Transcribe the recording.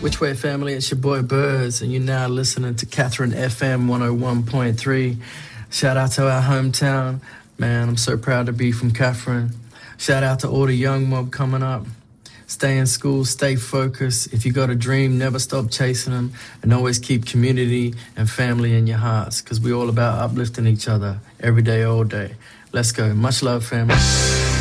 Which way, family? It's your boy Birds, and you're now listening to Catherine FM 101.3. Shout out to our hometown. Man, I'm so proud to be from Catherine. Shout out to all the young mob coming up. Stay in school, stay focused. If you got a dream, never stop chasing them, and always keep community and family in your hearts, because we're all about uplifting each other every day, all day. Let's go. Much love, family.